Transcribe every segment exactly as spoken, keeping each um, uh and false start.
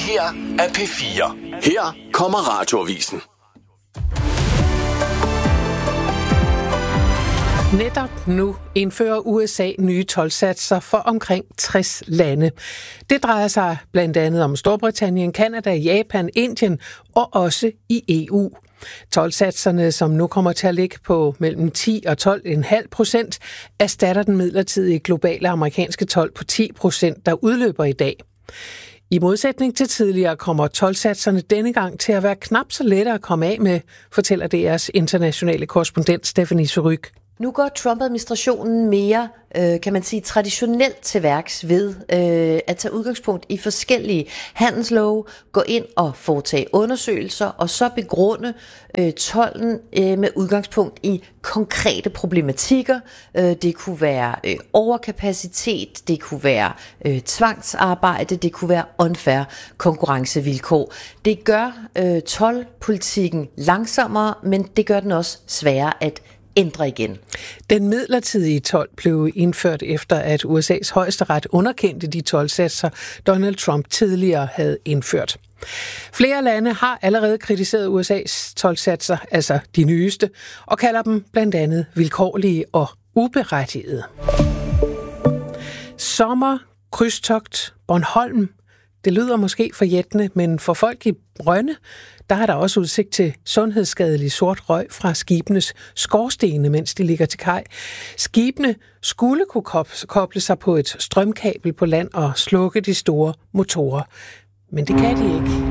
her er P fire. Her kommer Radioavisen. Netop nu indfører U S A nye toldsatser for omkring tres lande. Det drejer sig blandt andet om Storbritannien, Canada, Japan, Indien og også i E U. Toldsatserne, som nu kommer til at ligge på mellem ti og tolv komma fem procent, erstatter den midlertidige globale amerikanske told på ti procent, der udløber i dag. I modsætning til tidligere kommer toldsatserne denne gang til at være knap så lette at komme af med, fortæller D R's internationale korrespondent Stephanie Surrugue. Nu går Trump-administrationen mere, øh, kan man sige, traditionelt til værks ved øh, at tage udgangspunkt i forskellige handelslove, gå ind og foretage undersøgelser, og så begrunde øh, tolden øh, med udgangspunkt i konkrete problematikker. Øh, det kunne være øh, overkapacitet, det kunne være øh, tvangsarbejde, det kunne være unfair konkurrencevilkår. Det gør øh, toldpolitikken langsommere, men det gør den også sværere at ændre igen. Den midlertidige told blev indført efter, at U S A's højesteret underkendte de toldsatser, Donald Trump tidligere havde indført. Flere lande har allerede kritiseret U S A's toldsatser, altså de nyeste, og kalder dem blandt andet vilkårlige og uberettigede. Sommer, krydstogt, Bornholm. Det lyder måske forjættende, men for folk i Rønne, der er der også udsigt til sundhedsskadelig sort røg fra skibenes skorstene, mens de ligger til kaj. Skibene skulle kunne koble sig på et strømkabel på land og slukke de store motorer. Men det kan de ikke.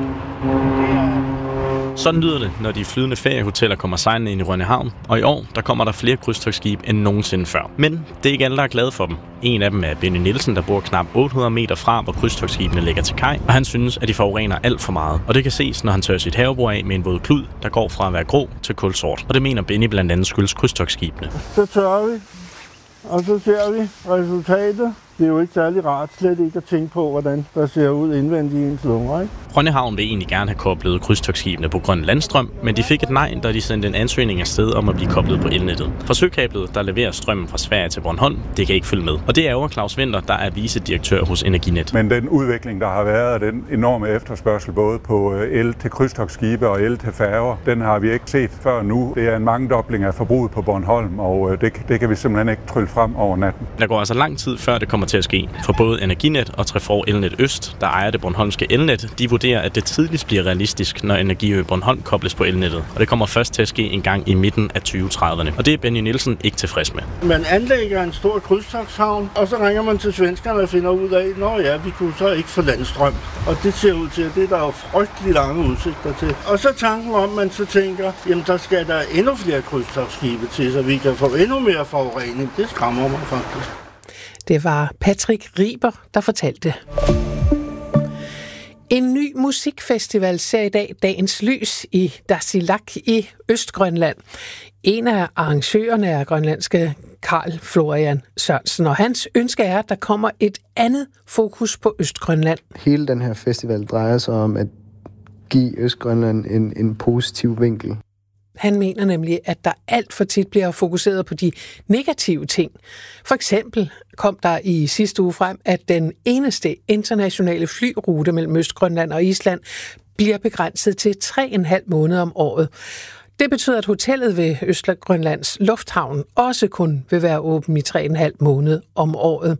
Sådan lyder det, når de flydende feriehoteller kommer sejlende ind i Rønne Havn, og i år der kommer der flere krydstogtskib end nogensinde før. Men det er ikke alle, der er glade for dem. En af dem er Benny Nielsen, der bor knap otte hundrede meter fra, hvor krydstogtskibene ligger til kaj, og han synes, at de forurener alt for meget. Og det kan ses, når han tørrer sit havebord af med en våd klud, der går fra at være grå til kulsort. Og det mener Benny blandt andet skyldes krydstogtskibene. Så tørrer vi, og så ser vi resultatet. Det er jo ikke særlig rart slet ikke at tænke på, hvordan der ser ud indvendigt i ens lunger, ikke? Rønne Havn vil egentlig gerne have koblet krydstogtskibene på grøn landstrøm, men de fik et nej, da de sendte en ansøgning afsted om at blive koblet på elnettet. For søkablet, der leverer strømmen fra Sverige til Bornholm, det kan ikke følge med. Og det er over Claus Winther, der er vicedirektør hos Energinet. Men den udvikling, der har været, den enorme efterspørgsel både på el til krydstogtskibe og el til færger, den har vi ikke set før nu. Det er en mangedobling af forbruget på Bornholm, og det, det kan vi simpelthen ikke trylle frem over natten. Der går altså lang tid, før det kommer til at ske. For både Energinet og Trefor Elnet Øst, der ejer det bornholmske elnet, de vurderer, at det tidligst bliver realistisk, når Energiø Bornholm kobles på elnettet. Og det kommer først til at ske en gang i midten af tyve trediverne. Og det er Benny Nielsen ikke tilfreds med. Man anlægger en stor krydstogtshavn, og så ringer man til svenskerne og finder ud af, nå ja, vi kunne så ikke få landstrøm. Og det ser ud til, at det er der jo frygtelig lange udsigter til. Og så tanken om, man så tænker, jamen der skal der endnu flere krydstogtskibe til, så vi kan få endnu mere forurening. Det skræmmer mig faktisk. Det var Patrick Riber, der fortalte. En ny musikfestival ser i dag dagens lys i Tasiilaq i Østgrønland. En af arrangørerne er grønlandske Karl Florian Sørensen, og hans ønske er, at der kommer et andet fokus på Østgrønland. Hele den her festival drejer sig om at give Østgrønland en, en positiv vinkel. Han mener nemlig, at der alt for tit bliver fokuseret på de negative ting. For eksempel kom der i sidste uge frem, at den eneste internationale flyrute mellem Østgrønland og Island bliver begrænset til tre og en halv måned om året. Det betyder, at hotellet ved Østgrønlands Lufthavn også kun vil være åben i tre og en halv måned om året.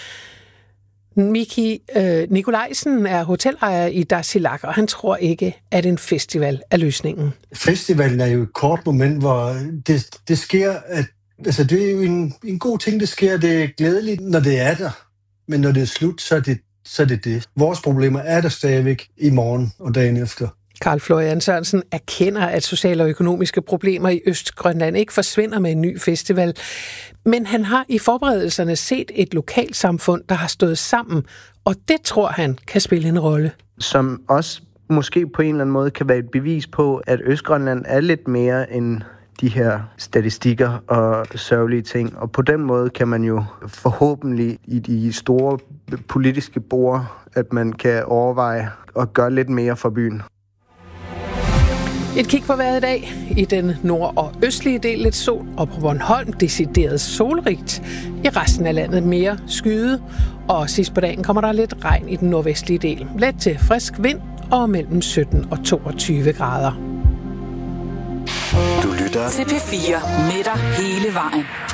Miki øh, Nikolajsen er hotelejer i Tasiilaq, og han tror ikke, at en festival er løsningen. Festivalen er jo et kort moment, hvor det, det sker, at altså det er jo en, en god ting, det sker. Det er glædeligt, når det er der, men når det er slut, så er det så er det, det. Vores problemer er der stadigvæk i morgen og dagen efter. Karl Florian Sørensen erkender, at sociale og økonomiske problemer i Østgrønland ikke forsvinder med en ny festival. Men han har i forberedelserne set et lokalsamfund, der har stået sammen, og det tror han kan spille en rolle. Som også måske på en eller anden måde kan være et bevis på, at Østgrønland er lidt mere end de her statistikker og sørgelige ting. Og på den måde kan man jo forhåbentlig i de store politiske bord, at man kan overveje at gøre lidt mere for byen. Et kig på vejret i dag. I den nord- og østlige del lidt sol, og på Bornholm decideret solrigt. I resten af landet mere skyde, og sidst på dagen kommer der lidt regn i den nordvestlige del. Let til frisk vind og mellem sytten og toogtyve grader. Du lytter til P fire med dig hele vejen.